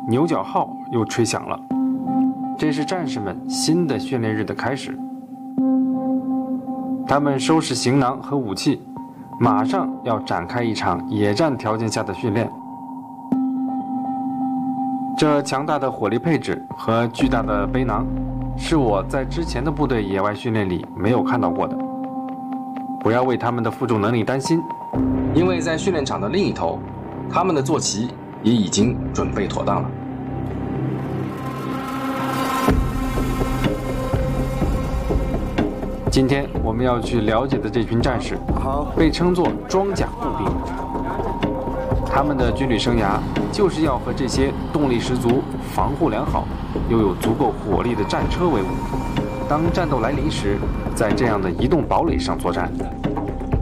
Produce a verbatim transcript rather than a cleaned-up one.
牛角号又吹响了，这是战士们新的训练日的开始。他们收拾行囊和武器，马上要展开一场野战条件下的训练。这强大的火力配置和巨大的背囊，是我在之前的部队野外训练里没有看到过的。不要为他们的负重能力担心，因为在训练场的另一头，他们的坐骑也已经准备妥当了。今天我们要去了解的这群战士，被称作装甲步兵。他们的军旅生涯就是要和这些动力十足、防护良好、又有足够火力的战车为伍。当战斗来临时，在这样的移动堡垒上作战。